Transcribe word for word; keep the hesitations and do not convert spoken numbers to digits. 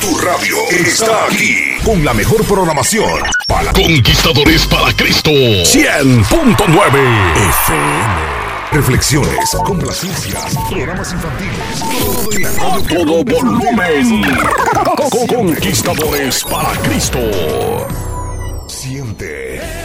Tu radio está aquí con la mejor programación. Para Conquistadores para Cristo. cien punto nueve F M. Reflexiones, complacencias, programas infantiles. Todo en la radio. Todo volumen. Conquistadores para Cristo. Siente